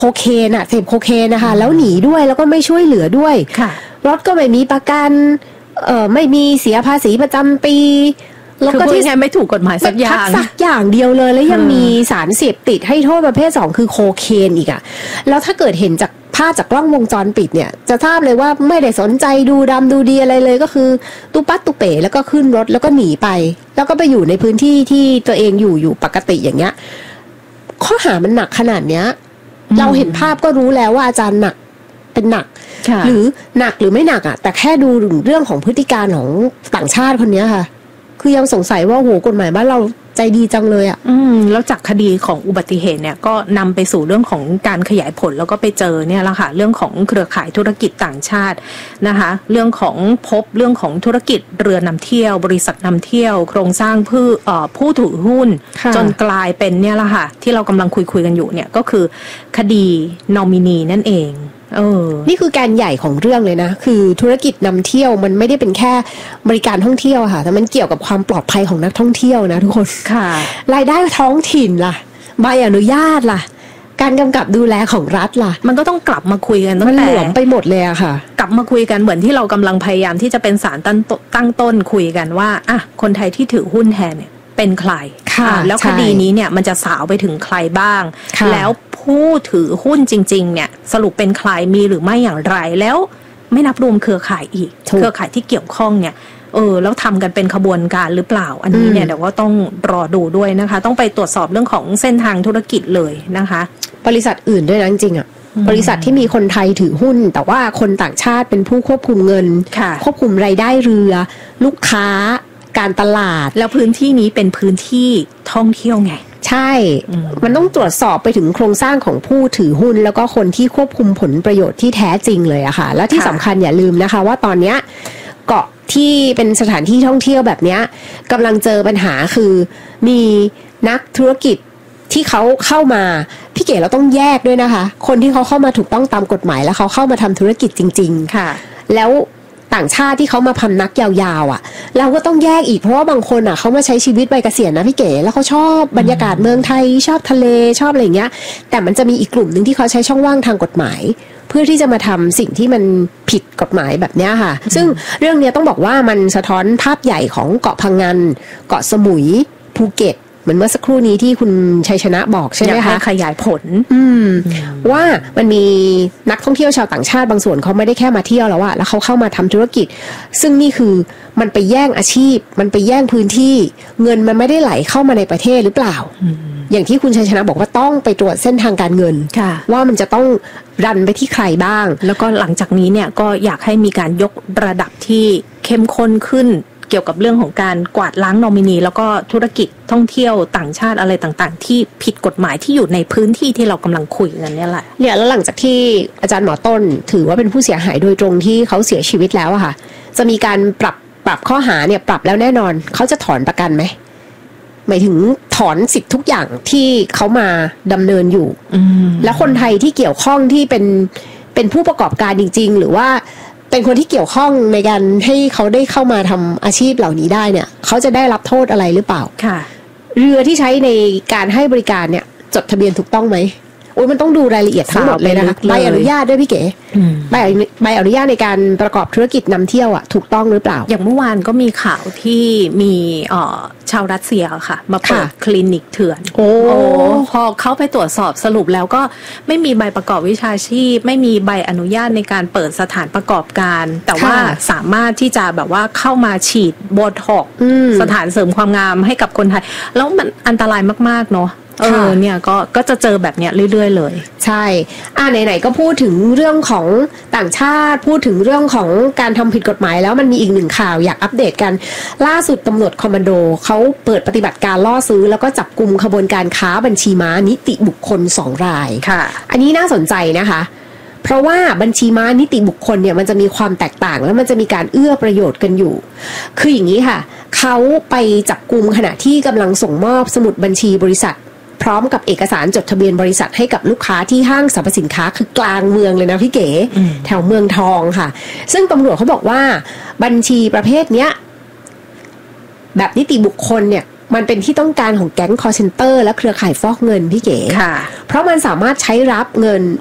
โคเคนอะเสพโคเคนนะคะแล้วหนีด้วยแล้วก็ไม่ช่วยเหลือด้วยรถก็ไม่มีประกันไม่มีเสียภาษีประจำปีแล้วก็ที่ไม่ถูกกฎหมายสักอย่างเดียวเลยแล้วยังมีสารเสพติดให้โทษประเภท2คือโคเคนอีกอะแล้วถ้าเกิดเห็นจากภาพจากกล้องวงจรปิดเนี่ยจะทราบเลยว่าไม่ได้สนใจดูดำดูดีอะไรเลยก็คือตุปัดตุเป๋แล้วก็ขึ้นรถแล้วก็หนีไปแล้วก็ไปอยู่ในพื้นที่ที่ตัวเองอยู่ปกติอย่างเงี้ยข้อหามันหนักขนาดเนี้ยเราเห็นภาพก็รู้แล้วว่าอาจารย์หนักเป็นหนักหรือหนักหรือไม่หนักอ่ะแต่แค่ดูเรื่องของพฤติการของต่างชาติคนนี้ค่ะคือยังสงสัยว่าโหกฎหมายบ้านเราใจดีจังเลยอ่ะแล้วจากคดีของอุบัติเหตุเนี่ยก็นำไปสู่เรื่องของการขยายผลแล้วก็ไปเจอเนี่ยแหละค่ะเรื่องของเครือข่ายธุรกิจต่างชาตินะคะเรื่องของเรื่องของธุรกิจเรือนำเที่ยวบริษัทนำเที่ยวโครงสร้างผู้ถือหุ้นจนกลายเป็นเนี่ยแหละค่ะที่เรากำลังคุยกันอยู่เนี่ยก็คือคดีนอมินีนั่นเองนี่คือการใหญ่ของเรื่องเลยนะคือธุรกิจนำเที่ยวมันไม่ได้เป็นแค่บริการท่องเที่ยวค่ะแต่มันเกี่ยวกับความปลอดภัยของนักท่องเที่ยวนะทุกคนค่ะรายได้ท้องถิ่นล่ะใบอนุญาตล่ะการกำกับดูแลของรัฐล่ะมันก็ต้องกลับมาคุยกันตั้งแต่มันหลวมไปหมดเลยอะค่ะกลับมาคุยกันเหมือนที่เรากำลังพยายามที่จะเป็นสารตั้งต้นคุยกันว่าอ่ะคนไทยที่ถือหุ้นแทนเนี่ยเป็นใครแล้วคดีนี้เนี่ยมันจะสาวไปถึงใครบ้างแล้วผู้ถือหุ้นจริงๆเนี่ยสรุปเป็นใครมีหรือไม่อย่างไรแล้วไม่นับรวมเครือข่ายอีกเครือข่ายที่เกี่ยวข้องเนี่ยแล้วทำกันเป็นขบวนการหรือเปล่าอันนี้เนี่ยเดี๋ยวก็ต้องรอดูด้วยนะคะต้องไปตรวจสอบเรื่องของเส้นทางธุรกิจเลยนะคะบริษัทอื่นด้วยนะจริงๆอ่ะบริษัทที่มีคนไทยถือหุ้นแต่ว่าคนต่างชาติเป็นผู้ควบคุมเงินควบคุมรายได้เรือลูกค้าการตลาดแล้วพื้นที่นี้เป็นพื้นที่ท่องเที่ยวไงใช่มันต้องตรวจสอบไปถึงโครงสร้างของผู้ถือหุ้นแล้วก็คนที่ควบคุมผลประโยชน์ที่แท้จริงเลยอะค่ะและที่สำคัญอย่าลืมนะคะว่าตอนนี้เกาะที่เป็นสถานที่ท่องเที่ยวแบบนี้กำลังเจอปัญหาคือมีนักธุรกิจที่เขาเข้ามาพี่เก๋เราต้องแยกด้วยนะคะคนที่เขาเข้ามาถูกต้องตามกฎหมายแล้วเขาเข้ามาทำธุรกิจจริงๆค่ะแล้วต่างชาติที่เขามาพำนักยาวๆอ่ะเราก็ต้องแยกอีกเพราะว่าบางคนอ่ะเขามาใช้ชีวิตวัยเกษียณนะพี่เก๋แล้วเขาชอบบรรยากาศเมืองไทยชอบทะเลชอบอะไรเงี้ยแต่มันจะมีอีกกลุ่มนึงที่เขาใช้ช่องว่างทางกฎหมายเพื่อที่จะมาทำสิ่งที่มันผิดกฎหมายแบบนี้ค่ะซึ่งเรื่องนี้ต้องบอกว่ามันสะท้อนภาพใหญ่ของเกาะพังงานเกาะสมุยภูเก็ตเหมือนเมื่อสักครู่นี้ที่คุณชัยชนะบอกใช่ไหมคะขยายผลว่ามันมีนักท่องเที่ยวชาวต่างชาติบางส่วนเขาไม่ได้แค่มาเที่ยวแล้วอะแล้วเขาเข้ามาทำธุรกิจซึ่งนี่คือมันไปแย่งอาชีพมันไปแย่งพื้นที่เงินมันไม่ได้ไหลเข้ามาในประเทศหรือเปล่าอย่างที่คุณชัยชนะบอกว่าต้องไปตรวจเส้นทางการเงินว่ามันจะต้องรันไปที่ใครบ้างแล้วก็หลังจากนี้เนี่ยก็อยากให้มีการยกระดับที่เข้มข้นขึ้นเกี่ยวกับเรื่องของการกวาดล้างนอมินีแล้วก็ธุรกิจท่องเที่ยวต่างชาติอะไรต่างๆที่ผิดกฎหมายที่อยู่ในพื้นที่ที่เรากำลังคุยกันนี่แหละเนี่ยแล้วหลังจากที่อาจารย์หมอต้นถือว่าเป็นผู้เสียหายโดยตรงที่เขาเสียชีวิตแล้วอะค่ะจะมีการปรับข้อหาเนี่ยปรับแล้วแน่นอนเขาจะถอนประกันไหมหมายถึงถอนสิทธิ์ทุกอย่างที่เขามาดำเนินอยู่แล้วคนไทยที่เกี่ยวข้องที่เป็นผู้ประกอบการจริงๆหรือว่าเป็นคนที่เกี่ยวข้องในการให้เขาได้เข้ามาทำอาชีพเหล่านี้ได้เนี่ยเขาจะได้รับโทษอะไรหรือเปล่าค่ะเรือที่ใช้ในการให้บริการเนี่ยจดทะเบียนถูกต้องไหมโอ้ยมันต้องดูรายละเอียดทั้งหมดเลยนะคะใบอนุญาตด้วยพี่เก๋ใบอนุญาตในการประกอบธุรกิจนำเที่ยวอ่ะถูกต้องหรือเปล่าอย่างเมื่อวานก็มีข่าวที่มีชาวรัสเซียค่ะมาเปิดคลินิกเถื่อนโอ้พอเข้าไปตรวจสอบสรุปแล้วก็ไม่มีใบประกอบวิชาชีพไม่มีใบอนุญาตในการเปิดสถานประกอบการแต่ว่าสามารถที่จะแบบว่าเข้ามาฉีดโบท็อกซ์สถานเสริมความงามให้กับคนไทยแล้วมันอันตรายมากๆเนาะเนี่ยก็จะเจอแบบเนี้ยเรื่อยๆเลยใช่ไหนๆก็พูดถึงเรื่องของต่างชาติพูดถึงเรื่องของการทำผิดกฎหมายแล้วมันมีอีกหนึ่งข่าวอยากอัปเดตกันล่าสุดตำรวจคอมมานโดเขาเปิดปฏิบัติการล่อซื้อแล้วก็จับกุมขบวนการค้าบัญชีม้านิติบุคคล2 รายค่ะอันนี้น่าสนใจนะคะเพราะว่าบัญชีม้านิติบุคคลเนี่ยมันจะมีความแตกต่างแล้วมันจะมีการเอื้อประโยชน์กันอยู่คืออย่างนี้ค่ะเขาไปจับกุมขณะที่กำลังส่งมอบสมุดบัญชีบริษัทพร้อมกับเอกสารจดทะเบียนบริษัทให้กับลูกค้าที่ห้างสรรพสินค้าคือกลางเมืองเลยนะพี่เก๋แถวเมืองทองค่ะซึ่งตำรวจเขาบอกว่าบัญชีประเภทเนี้ยแบบนิติบุคคลเนี่ยมันเป็นที่ต้องการของแก๊งคอลเซ็นเตอร์และเครือข่ายฟอกเงินพี่เก๋เพราะมันสามารถใช้รับเงิน